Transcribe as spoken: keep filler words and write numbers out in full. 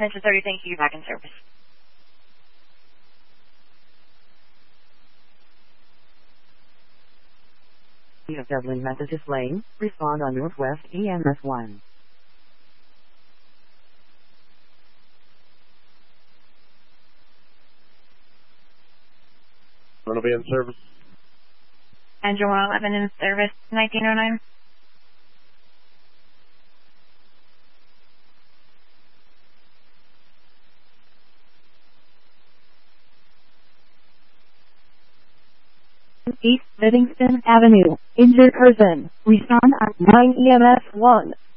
Central thirty, thank you. Back in service. of Dublin Methodist Lane, respond on Northwest E M S one. Going to be in service. Andrew one eleven in service, nineteen oh nine. East Livingston Avenue, injured person, respond at nine E M S one.